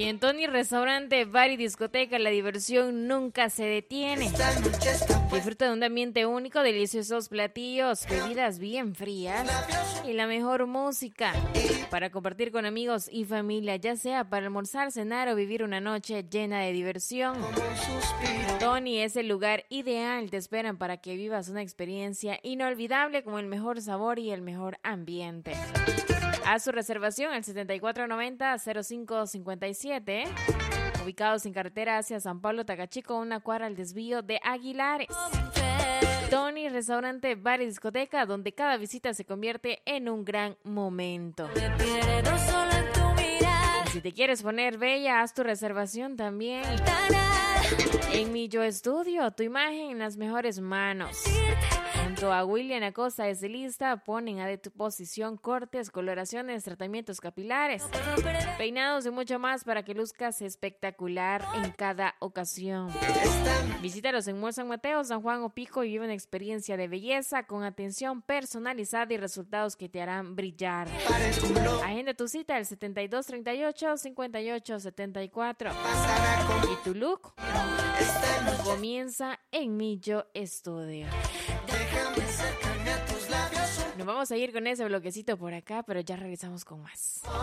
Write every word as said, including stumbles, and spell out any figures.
En Tony Restaurante, Bar y Discoteca, la diversión nunca se detiene. Disfruta de un ambiente único, deliciosos platillos, bebidas bien frías y la mejor música para compartir con amigos y familia, ya sea para almorzar, cenar o vivir una noche llena de diversión. Tony es el lugar ideal, te esperan para que vivas una experiencia inolvidable con el mejor sabor y el mejor ambiente. Haz su reservación al setenta y cuatro noventa cero cinco cincuenta y siete, ubicados en carretera hacia San Pablo, Tacachico, una cuadra al desvío de Aguilares. Tony Restaurante, Bar y Discoteca, donde cada visita se convierte en un gran momento. Y si te quieres poner bella, haz tu reservación también en Mi Yo Estudio, tu imagen en las mejores manos. Junto a William Acosta, estilista, ponen a disposición cortes, coloraciones, tratamientos capilares, peinados y mucho más para que luzcas espectacular en cada ocasión. Visítalos en Mall San Mateo, San Juan o Pico y vive una experiencia de belleza con atención personalizada y resultados que te harán brillar. Agenda tu cita al setenta y dos treinta y ocho cincuenta y ocho setenta y cuatro. Y tu look comienza en Mi Yo Estudio. Nos vamos a ir con ese bloquecito por acá, pero ya regresamos con más.